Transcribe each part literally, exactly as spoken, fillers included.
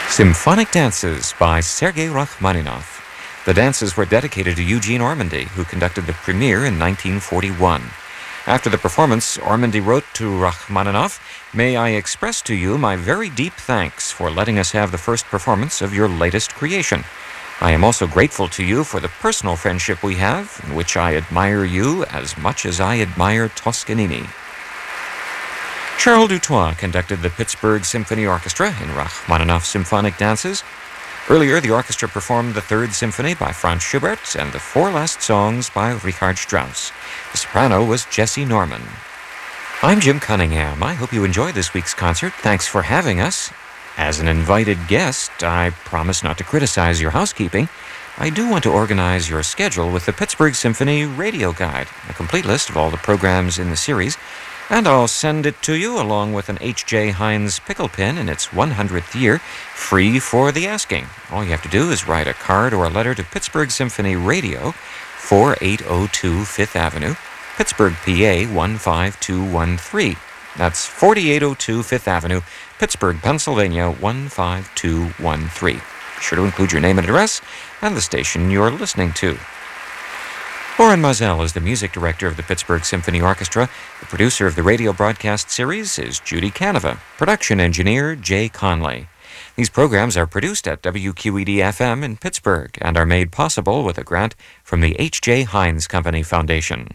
Symphonic Dances by Sergei Rachmaninoff. The dances were dedicated to Eugene Ormandy, who conducted the premiere in nineteen forty-one. After the performance, Ormandy wrote to Rachmaninoff, "May I express to you my very deep thanks for letting us have the first performance of your latest creation. I am also grateful to you for the personal friendship we have, in which I admire you as much as I admire Toscanini." Charles Dutoit conducted the Pittsburgh Symphony Orchestra in Rachmaninoff's Symphonic Dances. Earlier, the orchestra performed the Third Symphony by Franz Schubert and the Four Last Songs by Richard Strauss. The soprano was Jessie Norman. I'm Jim Cunningham. I hope you enjoyed this week's concert. Thanks for having us. As an invited guest, I promise not to criticize your housekeeping. I do want to organize your schedule with the Pittsburgh Symphony Radio Guide, a complete list of all the programs in the series, and I'll send it to you along with an H J Heinz pickle pin in its one hundredth year, free for the asking. All you have to do is write a card or a letter to Pittsburgh Symphony Radio, forty-eight oh two Fifth Avenue, Pittsburgh, P A one five two one three. That's forty-eight oh two Fifth Avenue, Pittsburgh, Pennsylvania one five two one three. Be sure to include your name and address and the station you're listening to. Lauren Mazel is the music director of the Pittsburgh Symphony Orchestra. The producer of the radio broadcast series is Judy Canova. Production engineer Jay Conley. These programs are produced at W Q E D F M in Pittsburgh and are made possible with a grant from the H J Heinz Company Foundation.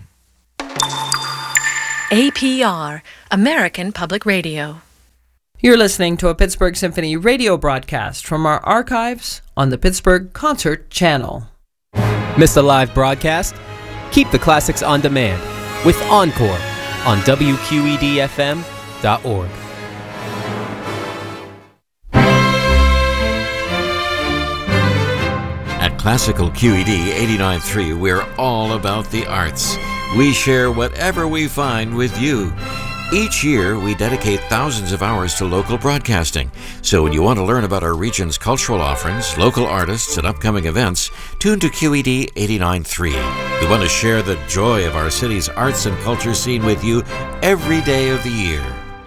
A P R, American Public Radio. You're listening to a Pittsburgh Symphony radio broadcast from our archives on the Pittsburgh Concert Channel. Missed a live broadcast? Keep the classics on demand with Encore on W Q E D F M dot org. At Classical Q E D eighty-nine point three, we're all about the arts. We share whatever we find with you. Each year, we dedicate thousands of hours to local broadcasting. So when you want to learn about our region's cultural offerings, local artists, and upcoming events, tune to Q E D eighty-nine point three. We want to share the joy of our city's arts and culture scene with you every day of the year.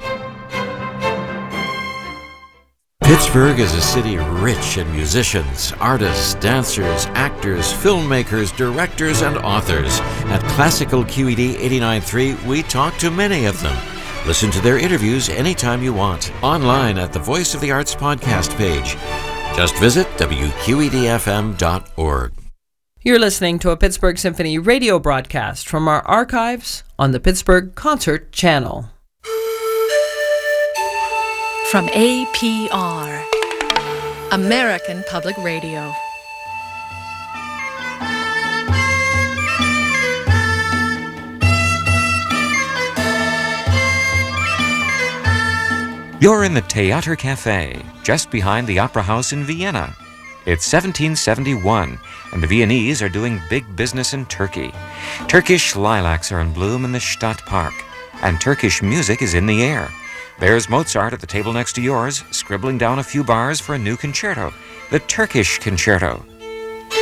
Pittsburgh is a city rich in musicians, artists, dancers, actors, filmmakers, directors, and authors. At Classical Q E D eighty-nine point three, we talk to many of them. Listen to their interviews anytime you want, online at the Voice of the Arts podcast page. Just visit W Q E D F M dot org. You're listening to a Pittsburgh Symphony radio broadcast from our archives on the Pittsburgh Concert Channel. From A P R, American Public Radio. You're in the Theater Café, just behind the Opera House in Vienna. It's seventeen seventy-one, and the Viennese are doing big business in Turkey. Turkish lilacs are in bloom in the Stadtpark, and Turkish music is in the air. There's Mozart at the table next to yours, scribbling down a few bars for a new concerto, the Turkish Concerto.